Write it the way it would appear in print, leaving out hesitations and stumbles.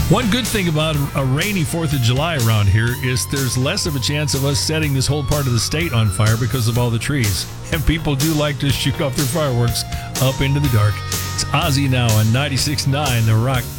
One good thing about a rainy 4th of July around here is there's less of a chance of us setting this whole part of the state on fire because of all the trees. And people do like to shoot off their fireworks up into the dark. It's Ozzy now on 96.9 The Rock.